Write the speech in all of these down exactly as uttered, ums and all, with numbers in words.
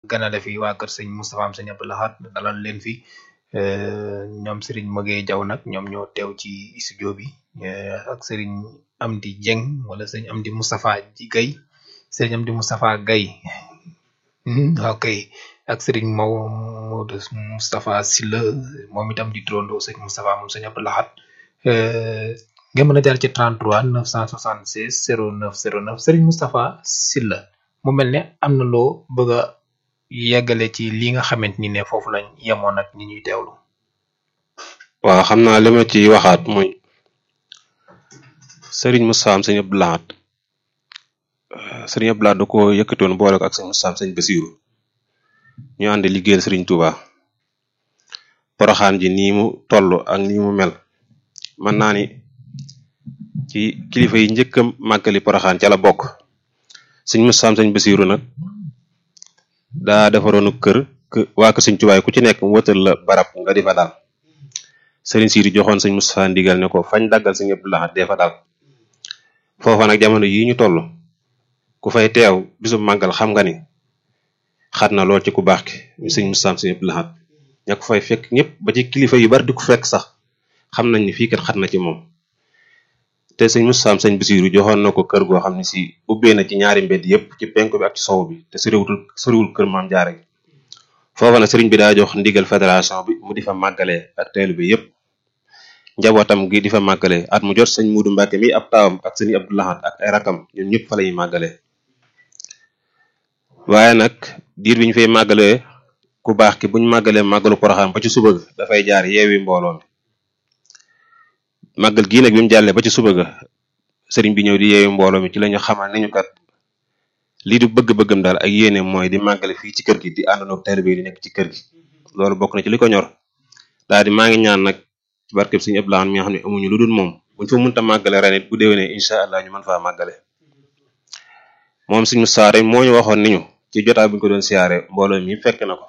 ganale fi waa kër sëñ Moustapha am sëñ Abdou Lahad dalal leen fi ñoom Serigne Maguette Diaw nag ñoom ñoo teew ci studio bi ak Serigne Amdi Dieng wala sëñ Amdi Moustapha ji Gaye Serigne Amdi Moustapha Gaye ok ak Serigne Maodo Moustapha Sylla moom itam di turandoo sëñ Moustapha moom sëñ Abdou Lahad ngeen mën a jaar ci trente-trois neuf cent soixante-seize zéro neuf zéro neuf Serigne Moustapha Sylla mu mel ne am na loo bëgg a yeggale ci li nga xamante ni ne foofu lañ yemoon ak ñi ñuy teewlu. waaw xam naa li ma ci waxaat mooy Serigne Moustapha am sëñ Abdou Lahad Serigne Abdou Lahad da ko yëkkatoon boole ko ak sëñ Moustapha am sëñ Bassirou ñu ànd liggéeyal Serigne Touba Poroxaan ji nii mu toll ak nii mu mel mën naa ni ci kilifa yi njëkk a màggali Poroxaan ca la bokk sëñ Moustapha am sëñ Bassirou nag daa defaroonu kër waa ko sëñ Touba ku ci nekk mu wëtal la barab nga di fa dal Serigne Sidi joxoon sëñ Moustapha ndigal ne ko fañ daggal sëñ Abdou Lahad dee fa dal foofa nag jamono yii ñu toll ku fay teew bisu màggal xam nga ni xat na lool ci ku baax ki sëñ Moustapha am sëñ Abdou Lahad ña ko fay fekk ñëpp ba ci kilifa yu bari di ko fekk sax xam nañ ni fii kat xat na ci moom te sëñ Moustapha am sëñ Bassirou joxoon na ko kër goo xam ne si ubbee na ci ñaari mbedd yëpp ci penku bi ak ci sowu bi te soriwul soriwul kër maam jaare gi foofa nag sëriñ bi daa jox ndigal fédération bi mu di fa màggalee ak teelu bi yëpp njabootam gi di fa màggalee at mu jot sëñ Muudu Mbàkke mi ab taawam ak sëñ Abdou Lahad ak ay rakam ñun ñëpp fa lañuy màggalee waaye nag diir bi ñu fay màggalee ku baax ki buñ màggalee màggalu Poroxaan ba ci suba ga dafay jaar yeewi mbooloo mi màggal gii nag bi mu jàllee ba ci suba ga sëriñ bi ñëw di yeewi mbooloo mi ci lañu xamal ni ñu kat lii du bëgg-bëggam daal ak yéene mooy di màggale fii ci kër gi di àndandoo taalibe yi di nekk ci kër gi loolu bokk na ci li ko ñor daal di maa ngi ñaan nag ci barkeb sëñ Abdou Lahad mi nga xam ne amuñu lu dul moom buñ fa mënta màggale ren it bu déwénee incha allah ñu mën faa màggale moom sëñ Moustapha rek moo ñu waxoon ni ñu ci jotaay buñ ko doon siyaare mbooloo mi fekk na ko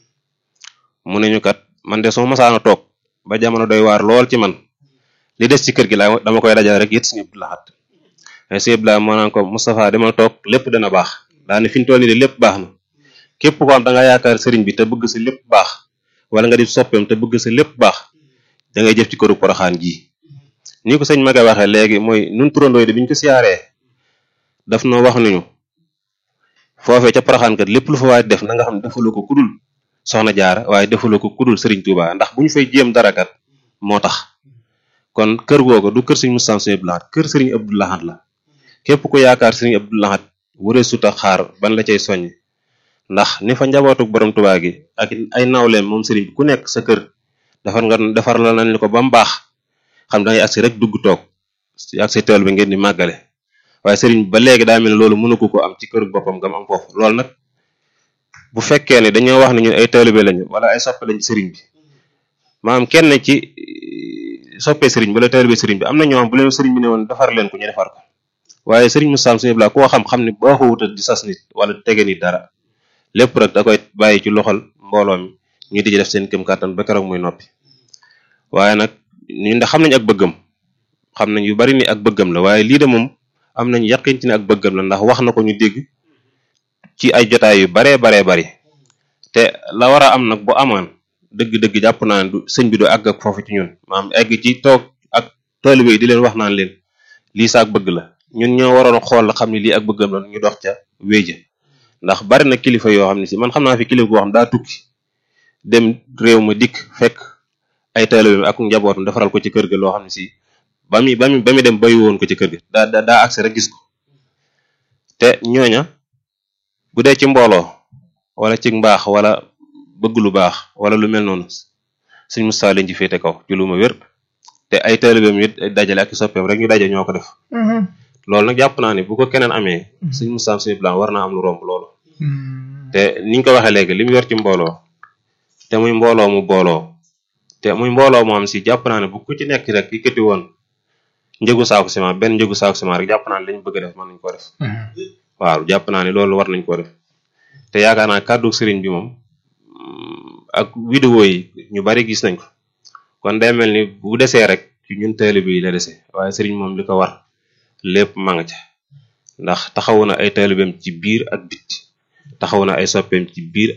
mu ne ñu kat man de soo masaana toog ba jamono doy waar lool ci man li des ci kër gi laa dama koy dajal rek yët sëñ Abdou Lahad mais sëñ Abdou Lahad moo naan ko Moustapha demal toog lépp dana baax daa ne fi ñu toll nii de lépp baax na képp ko am da nga yaakaar sëriñ bi te bëgg sa lépp baax wala nga di soppeem te bëgg sa lépp baax da ngay jëf ci këru Poroxaan ji ni ko sëñ Maga waxee léegi mooy nun turandoo yi de bi ñu ko siyaaree daf noo wax nañu foofee ca Poroxaan kat lépp lu fa waay def na nga xam ne defaloo ko kudul soxna Jaara waaye defaloo ko kudul Serigne Touba ndax bu ñu fay jéem dara kat moo tax kon kër googu du kër sëñ Moustapha sëñ Abdou Lahad kër Serigne Abdou Lahad la képp ku yaakaar Serigne Abdou Lahad wëree suta xaar ban la cay soññ ndax ni fa njabootuk borom Touba gi ak ay nawleem moom Serigne bi ku nekk sa kër defar nga defar la nañ ko ba mu baax xam da ngay agsi rek dugg toog ak sa tool bi ngeen di màggale waaye Serigne ba léegi daa mel ne loolu mënu ko ko am ci kër boppam gam am foofu loolu nag bu fekkee ne dañoo wax ne ñun ay taalibe lañu wala ay soppe lañ Serigne bi maanaam kenn ci soppee Serigne wala taalibe Serigne bi am na ñoo xam bu leen Serigne bi ne woon defar leen ko ñu defar ko waaye Serigne Moustapha sëñ Abdou Lahad koo xam-xam ne boo ko wutal di sas nit wala tege nit dara lépp rek da koy bàyyi ci loxol mbooloo mi ñu di def seen këm kàttan ba keroog muy noppi waaye nag ñun de xam nañ ak bëggam xam nañ yu bari ni ak bëggam la waaye lii de moom am nañ yaqin ci ne ak bëggam la ndax wax na ko ñu dégg ci ay jotaay yu baree baree bari te la war a am nag bu amaan dëgg-dëgg jàpp naa ne du sëñ bi du àgg ak foofu ci ñun maanaam egg ci toog ak taalibe yi di leen wax naan leen lii sa ak bëgg la ñun ñoo waroon xool xam ne lii ak bëggam la ñu dox ca wéeja ndax bari na kilifa yoo xam ne si man xam naa fi kilifa boo xam daa tukki dem réew ma dikk fekk ay taalibe ak njabootam defaral ko ci kër ga loo xam ne si ba mi ba mi ba mi dem bayu woon ko ci kër ga daa daa daa agsi rek gis ko te ñooña bu dee ci mbooloo wala ci mbaax wala bëgg lu baax wala lu mel noonu sëñ Moustapha lañ ci féete kaw ci lu ma wér te ay taalibeem it dajale ak soppeem rek ñu daje ñoo ko def loolu nag jàpp naa ne bu ko keneen amee sëñ Moustapha sëñ Abdou Lahad war naa am lu romb loolu te niñ ko waxee léegi li mu yor ci mbooloo te muy mbooloo mu booloo te muy mbooloo moo am si jàpp naa ne bu ku ci nekk rek yëkkati woon njëgu saako ciment benn njëgu saako ciment rek jàpp naa ne lañ bëgg a def mën nañ ko def waaw jàpp naa ne loolu war nañ ko def te yaakaar naa kàddu sëriñ bi moom ak vidéo yi ñu bari gis nañ ko kon day mel ni bu desee rek ci ñun taalibe yi la dese waaye sëriñ moom li ko war lépp ma nga ca ndax taxawu na ay taalibeem ci biir ak bitti taxawu na ay soppeem ci biir